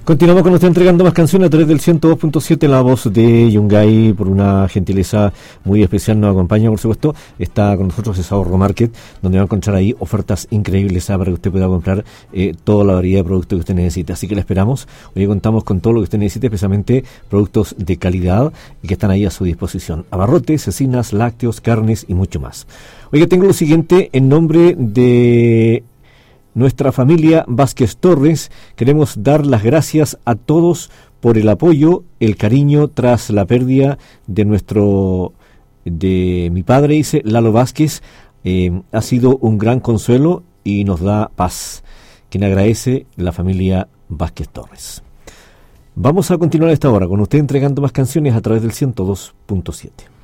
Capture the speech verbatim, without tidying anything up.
Continuamos con usted entregando más canciones a través del ciento dos punto siete. La voz de Yungay, por una gentileza muy especial, nos acompaña, por supuesto. Está con nosotros ese Ahorro Market, donde va a encontrar ahí ofertas increíbles, ¿sabes? Para que usted pueda comprar eh, toda la variedad de productos que usted necesite. Así que le esperamos. Hoy contamos con todo lo que usted necesite, especialmente productos de calidad y que están ahí a su disposición. Abarrotes, cecinas, lácteos, carnes y mucho más. Oiga, tengo lo siguiente en nombre de nuestra familia Vázquez Torres. Queremos dar las gracias a todos por el apoyo, el cariño tras la pérdida de nuestro, de mi padre, dice Lalo Vázquez. Eh, ha sido un gran consuelo y nos da paz. Quien agradece la familia Vázquez Torres. Vamos a continuar a esta hora con usted entregando más canciones a través del ciento dos punto siete.